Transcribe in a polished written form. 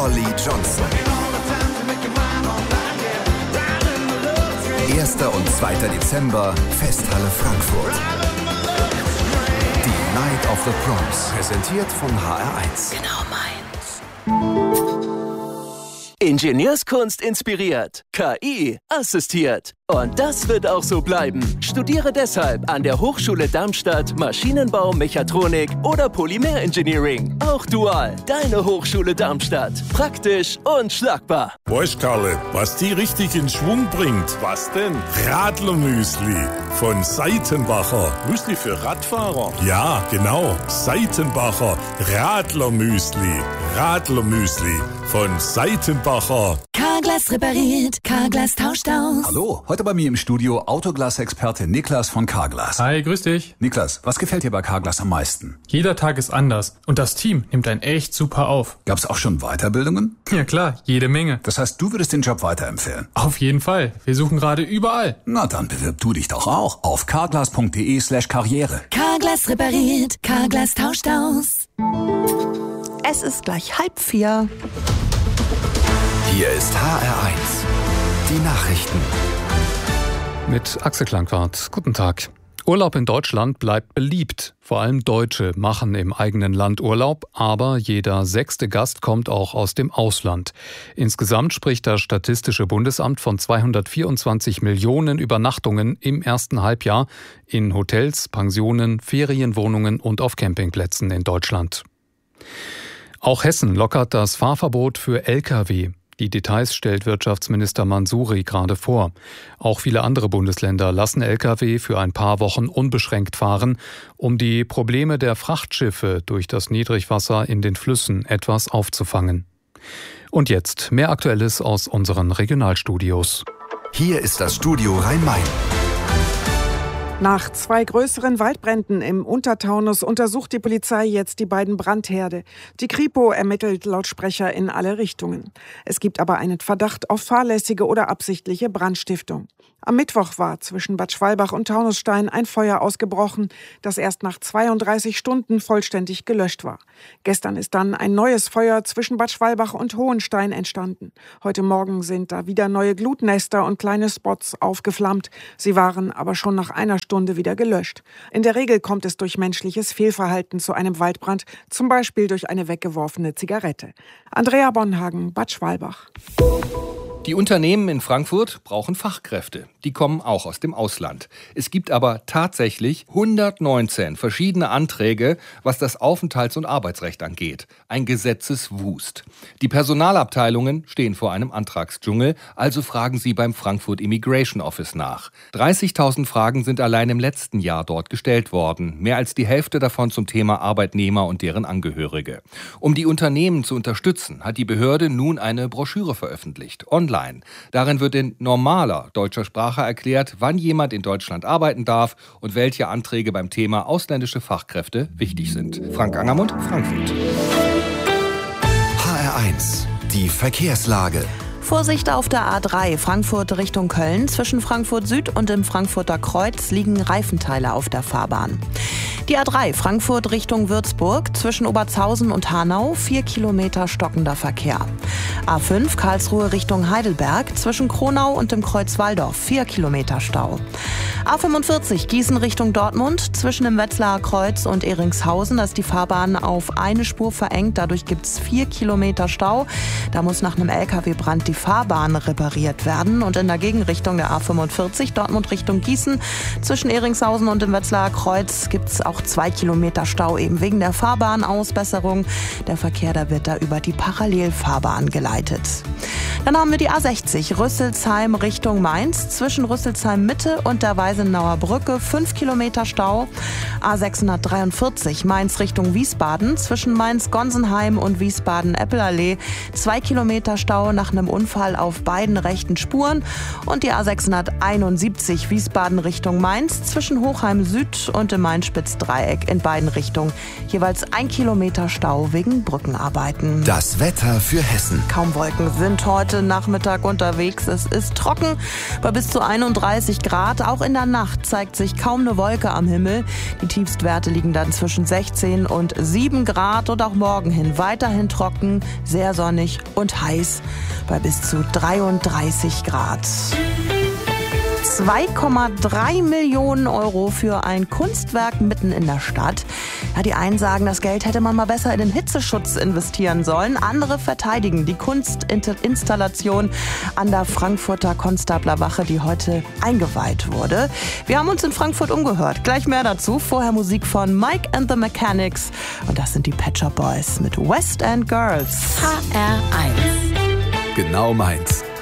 Olli Johnson. 1. und 2. Dezember, Festhalle Frankfurt. Die Night of the Proms, präsentiert von HR1. Genau meins. Ingenieurskunst inspiriert, KI assistiert. Und das wird auch so bleiben. Studiere deshalb an der Hochschule Darmstadt Maschinenbau, Mechatronik oder Polymer-Engineering. Auch dual. Deine Hochschule Darmstadt. Praktisch und schlagbar. Weißt Karle, was die richtig in Schwung bringt? Was denn? Radlermüsli von Seitenbacher. Müsli für Radfahrer? Ja, genau. Seitenbacher Radlermüsli. Radlermüsli von Seitenbacher. Carglass repariert, Carglass tauscht aus. Hallo, heute bei mir im Studio Autoglas-Experte Niklas von Carglass. Hi, grüß dich. Niklas, was gefällt dir bei Carglass am meisten? Jeder Tag ist anders und das Team nimmt einen echt super auf. Gab's auch schon Weiterbildungen? Ja klar, jede Menge. Das heißt, du würdest den Job weiterempfehlen? Auf jeden Fall. Wir suchen gerade überall. Na dann bewirb du dich doch auch auf carglass.de/karriere. Carglass repariert, Carglass tauscht aus. Es ist gleich 3:30. Hier ist HR1. Die Nachrichten. Mit Axel Klangwart. Guten Tag. Urlaub in Deutschland bleibt beliebt. Vor allem Deutsche machen im eigenen Land Urlaub, aber jeder 6. Gast kommt auch aus dem Ausland. Insgesamt spricht das Statistische Bundesamt von 224 Millionen Übernachtungen im ersten Halbjahr in Hotels, Pensionen, Ferienwohnungen und auf Campingplätzen in Deutschland. Auch Hessen lockert das Fahrverbot für Lkw. Die Details stellt Wirtschaftsminister Mansouri gerade vor. Auch viele andere Bundesländer lassen Lkw für ein paar Wochen unbeschränkt fahren, um die Probleme der Frachtschiffe durch das Niedrigwasser in den Flüssen etwas aufzufangen. Und jetzt mehr Aktuelles aus unseren Regionalstudios. Hier ist das Studio Rhein-Main. Nach 2 größeren Waldbränden im Untertaunus untersucht die Polizei jetzt die beiden Brandherde. Die Kripo ermittelt laut Sprecher in alle Richtungen. Es gibt aber einen Verdacht auf fahrlässige oder absichtliche Brandstiftung. Am Mittwoch war zwischen Bad Schwalbach und Taunusstein ein Feuer ausgebrochen, das erst nach 32 Stunden vollständig gelöscht war. Gestern ist dann ein neues Feuer zwischen Bad Schwalbach und Hohenstein entstanden. Heute Morgen sind da wieder neue Glutnester und kleine Spots aufgeflammt. Sie waren aber schon nach einer Stunde wieder gelöscht. In der Regel kommt es durch menschliches Fehlverhalten zu einem Waldbrand, zum Beispiel durch eine weggeworfene Zigarette. Andrea Bonhagen, Bad Schwalbach. Die Unternehmen in Frankfurt brauchen Fachkräfte. Die kommen auch aus dem Ausland. Es gibt aber tatsächlich 119 verschiedene Anträge, was das Aufenthalts- und Arbeitsrecht angeht. Ein Gesetzeswust. Die Personalabteilungen stehen vor einem Antragsdschungel, also fragen sie beim Frankfurt Immigration Office nach. 30.000 Fragen sind allein im letzten Jahr dort gestellt worden. Mehr als die Hälfte davon zum Thema Arbeitnehmer und deren Angehörige. Um die Unternehmen zu unterstützen, hat die Behörde nun eine Broschüre veröffentlicht, online. Darin wird in normaler deutscher Sprache erklärt, wann jemand in Deutschland arbeiten darf und welche Anträge beim Thema ausländische Fachkräfte wichtig sind. Frank Angermund, Frankfurt. HR1, die Verkehrslage. Vorsicht auf der A3 Frankfurt Richtung Köln. Zwischen Frankfurt Süd und dem Frankfurter Kreuz liegen Reifenteile auf der Fahrbahn. Die A3 Frankfurt Richtung Würzburg. Zwischen Obertshausen und Hanau 4 Kilometer stockender Verkehr. A5 Karlsruhe Richtung Heidelberg. Zwischen Kronau und dem Kreuz Walldorf 4 Kilometer Stau. A45 Gießen Richtung Dortmund. Zwischen dem Wetzlarer Kreuz und Ehringshausen. Da ist die Fahrbahn auf eine Spur verengt. Dadurch gibt es 4 Kilometer Stau. Da muss nach einem Lkw-Brand die Fahrbahn repariert werden. Und in der Gegenrichtung der A45 Dortmund Richtung Gießen. Zwischen Ehringshausen und dem Wetzlarer Kreuz gibt es auch 2 Kilometer Stau eben wegen der Fahrbahnausbesserung. Der Verkehr, da wird da über die Parallelfahrbahn geleitet. Dann haben wir die A60 Rüsselsheim Richtung Mainz. Zwischen Rüsselsheim Mitte und der Weisenauer Brücke 5 Kilometer Stau. A643 Mainz Richtung Wiesbaden. Zwischen Mainz-Gonsenheim und Wiesbaden-Eppelallee 2 Kilometer Stau nach einem Unfall auf beiden rechten Spuren. Und die A671 Wiesbaden Richtung Mainz. Zwischen Hochheim Süd und dem Main-Spitz-Dreieck in beiden Richtungen. Jeweils 1 Kilometer Stau wegen Brückenarbeiten. Das Wetter für Hessen. Kaum Wolken sind heute heute Nachmittag unterwegs. Es ist trocken bei bis zu 31 Grad. Auch in der Nacht zeigt sich kaum eine Wolke am Himmel. Die Tiefstwerte liegen dann zwischen 16 und 7 Grad und auch morgen hin weiterhin trocken, sehr sonnig und heiß bei bis zu 33 Grad. 2,3 Millionen Euro für ein Kunstwerk mitten in der Stadt. Ja, die einen sagen, das Geld hätte man mal besser in den Hitzeschutz investieren sollen. Andere verteidigen die Kunstinstallation an der Frankfurter Konstablerwache, die heute eingeweiht wurde. Wir haben uns in Frankfurt umgehört. Gleich mehr dazu. Vorher Musik von Mike and the Mechanics. Und das sind die Pet Shop Boys mit West End Girls. HR1. Genau meins.